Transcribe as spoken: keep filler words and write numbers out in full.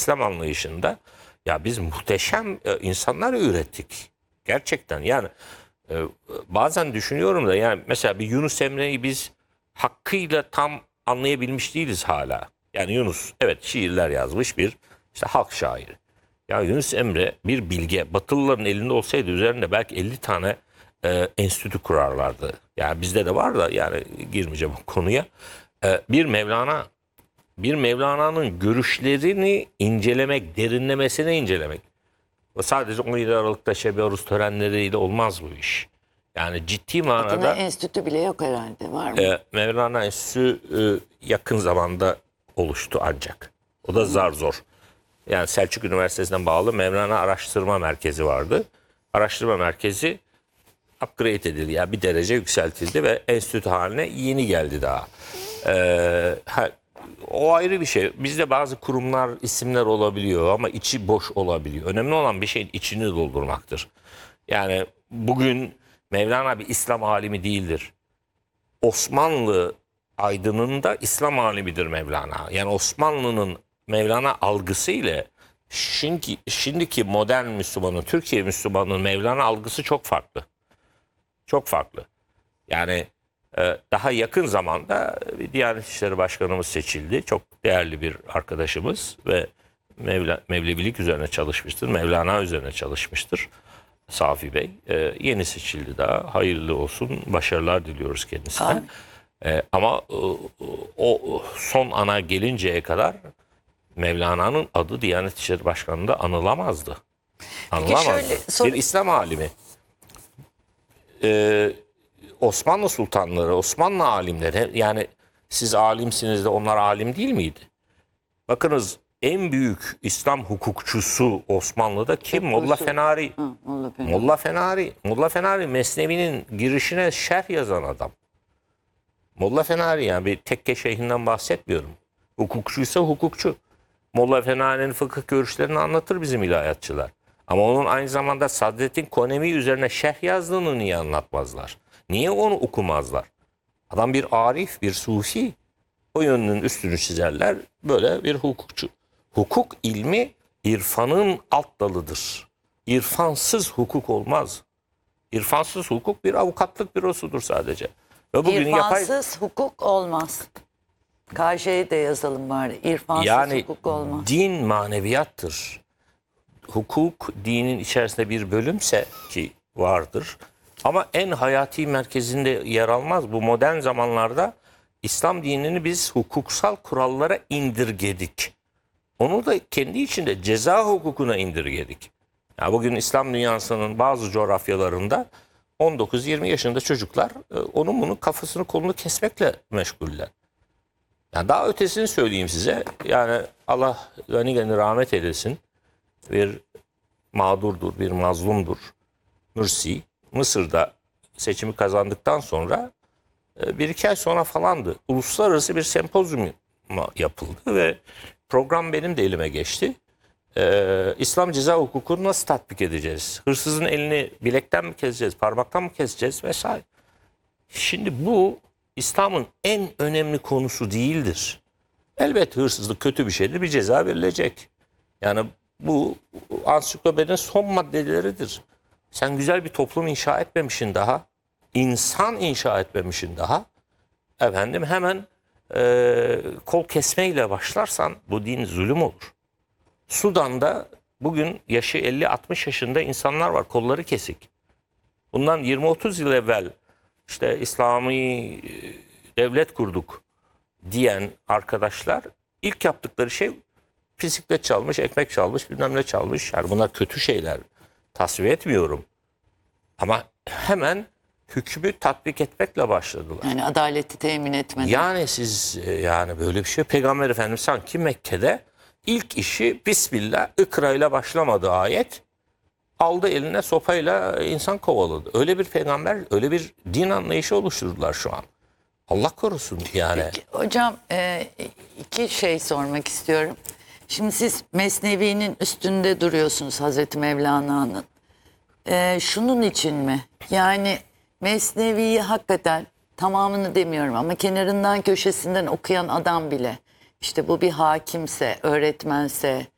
İslam anlayışında ya biz muhteşem e, insanlar ürettik. Gerçekten yani e, bazen düşünüyorum da yani mesela bir Yunus Emre'yi biz hakkıyla tam anlayabilmiş değiliz hala. Yani Yunus evet şiirler yazmış bir işte halk şairi. Ya Yunus Emre bir bilge. Batılıların elinde olsaydı üzerinde belki elli tane e, enstitü kurarlardı. Yani bizde de var da yani girmeyeceğim o konuya. E, bir Mevlana bir Mevlana'nın görüşlerini incelemek, derinlemesine incelemek. O sadece on yedi Aralık'ta Şebi Aruz törenleriyle olmaz bu iş. Yani ciddi manada Adına enstitü bile yok herhalde, var mı? e, Mevlana Enstitüsü e, yakın zamanda oluştu ancak. O da zar zor. Yani Selçuk Üniversitesi'nden bağlı Mevlana Araştırma Merkezi vardı. Araştırma Merkezi upgrade edildi. Yani bir derece yükseltildi ve enstitü haline yeni geldi daha. Ee, ha, o ayrı bir şey. Bizde bazı kurumlar, isimler olabiliyor ama içi boş olabiliyor. Önemli olan bir şeyin içini doldurmaktır. Yani bugün Mevlana bir İslam alimi değildir. Osmanlı aydınında İslam alimidir Mevlana. Yani Osmanlı'nın Mevlana algısı ile şimdi, şimdiki modern Müslümanın, Türkiye Müslümanının Mevlana algısı çok farklı. Çok farklı. Yani e, daha yakın zamanda bir Diyanet İşleri Başkanımız seçildi. Çok değerli bir arkadaşımız ve Mevla, Mevlevilik üzerine çalışmıştır. Mevlana üzerine çalışmıştır. Safi Bey. E, yeni seçildi daha. Hayırlı olsun. Başarılar diliyoruz kendisine. E, ama e, o son ana gelinceye kadar Mevlana'nın adı Diyanet İşleri Başkanı'nda anılamazdı. Anılamazdı. şöyle sor- Bir İslam alimi. Ee, Osmanlı sultanları, Osmanlı alimleri, yani siz alimsiniz de onlar alim değil miydi? Bakınız en büyük İslam hukukçusu Osmanlı'da kim? Molla Fenari. Ha, Molla Fenari. Molla Fenari. Molla Fenari Mesnevi'nin girişine şerh yazan adam. Molla Fenari, yani bir tekke şeyhinden bahsetmiyorum. Hukukçuysa hukukçu. Molla Fenari'nin fıkıh görüşlerini anlatır bizim ilahiyatçılar. Ama onun aynı zamanda Sadreddin Konemi üzerine şerh yazdığını niye anlatmazlar? Niye onu okumazlar? Adam bir arif, bir sufi. O yönünün üstünü çizerler. Böyle bir hukukçu. Hukuk ilmi irfanın alt dalıdır. İrfansız hukuk olmaz. İrfansız hukuk bir avukatlık bürosudur sadece. Ve bugün yapay... İrfansız hukuk olmaz. K J'ye de yazalım bari. İrfansız Yani hukuk olmaz. din maneviyattır. Hukuk dinin içerisinde bir bölümse ki vardır. Ama en hayati merkezinde yer almaz. Bu modern zamanlarda İslam dinini biz hukuksal kurallara indirgedik. Onu da kendi içinde ceza hukukuna indirgedik. Ya bugün İslam dünyasının bazı coğrafyalarında on dokuz yirmi yaşında çocuklar onun bunun kafasını kolunu kesmekle meşguller. Yani daha ötesini söyleyeyim size. Yani Allah gani gani rahmet eylesin. Bir mağdurdur, bir mazlumdur. Mürsi, Mısır'da seçimi kazandıktan sonra bir iki ay sonra falandı. Uluslararası bir sempozyum yapıldı ve program benim de elime geçti. Ee, İslam ceza hukukunu nasıl tatbik edeceğiz? Hırsızın elini bilekten mi keseceğiz, parmaktan mı keseceğiz vesaire. Şimdi bu İslam'ın en önemli konusu değildir. Elbette hırsızlık kötü bir şeydir, bir ceza verilecek. Yani bu ansiklopedinin son maddeleridir. Sen güzel bir toplum inşa etmemişsin daha. İnsan inşa etmemişsin daha. Efendim hemen e, kol kesmeyle başlarsan bu din zulüm olur. Sudan'da bugün yaşı elli altmış yaşında insanlar var, kolları kesik. Bundan yirmi otuz yıl evvel işte İslami devlet kurduk diyen arkadaşlar ilk yaptıkları şey bisiklet çalmış, ekmek çalmış, bilmem ne çalmış. Yani bunlar kötü şeyler. Tasvip etmiyorum. Ama hemen hükmü tatbik etmekle başladılar. Yani adaleti temin etmeden. Yani siz yani böyle bir şey. Peygamber Efendimiz sanki Mekke'de ilk işi Bismillah, ikra ile başlamadı ayet. Aldı eline sopayla insan kovaladı. Öyle bir peygamber, öyle bir din anlayışı oluşturdular şu an. Allah korusun yani. Peki, hocam e, iki şey sormak istiyorum. Şimdi siz Mesnevi'nin üstünde duruyorsunuz, Hazreti Mevlana'nın. E, şunun için mi? Yani Mesnevi'yi hakikaten tamamını demiyorum ama kenarından köşesinden okuyan adam bile, işte bu bir hakimse, öğretmense,